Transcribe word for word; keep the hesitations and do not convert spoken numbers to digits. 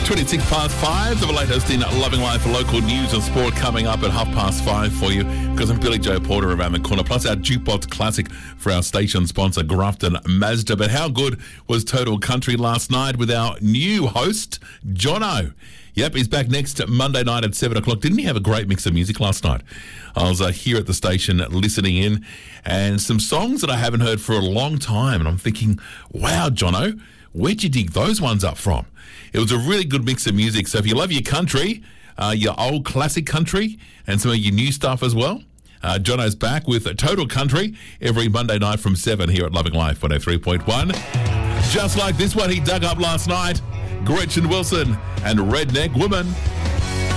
twenty-six past five, the latest in Loving Life local news and sport coming up at half past five for you, because I'm Billy Joe Porter around the corner, plus our Jukebox Classic for our station sponsor, Grafton Mazda. But how good was Total Country last night with our new host, Jono? Yep, he's back next Monday night at seven o'clock. Didn't he have a great mix of music last night? I was uh, here at the station listening in, and some songs that I haven't heard for a long time, and I'm thinking, wow, Jono, where'd you dig those ones up from? It was a really good mix of music. So if you love your country, uh, your old classic country, and some of your new stuff as well, uh, Jono's back with Total Country every Monday night from seven here at Loving Life one oh three point one. Just like this one he dug up last night, Gretchen Wilson and Redneck Woman.